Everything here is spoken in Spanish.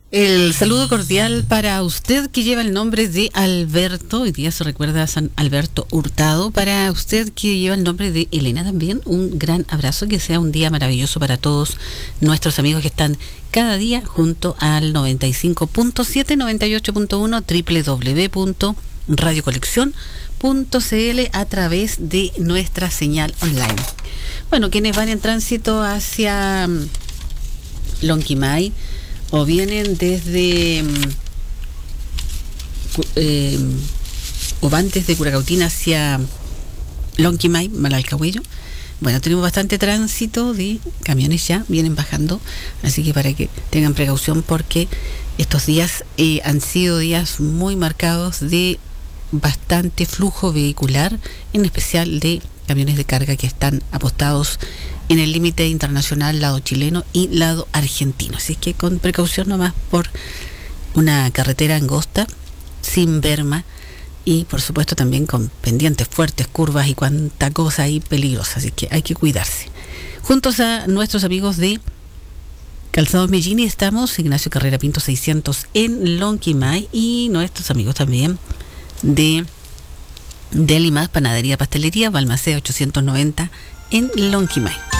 El saludo cordial para usted que lleva el nombre de Alberto. Hoy día se recuerda a San Alberto Hurtado. Para usted que lleva el nombre de Elena también, un gran abrazo. Que sea un día maravilloso para todos nuestros amigos que están cada día junto al 95.7, 98.1, www.radiocolección.cl a través de nuestra señal online. Bueno, quienes van en tránsito hacia Lonquimay o vienen desde o van desde Curacautín hacia Lonquimay, Malalcahuello, bueno, tenemos bastante tránsito de camiones, ya vienen bajando, así que para que tengan precaución porque estos días han sido días muy marcados de bastante flujo vehicular, en especial de camiones de carga que están apostados en el límite internacional lado chileno y lado argentino. Así que con precaución nomás por una carretera angosta, sin berma y por supuesto también con pendientes fuertes, curvas y cuanta cosa ahí peligrosa. Así que hay que cuidarse. Juntos a nuestros amigos de Calzados Mellini estamos, Ignacio Carrera Pinto 600 en Lonquimay, y nuestros amigos también de Delimas, Panadería Pastelería, Balmaceda 890 en Lonquimay.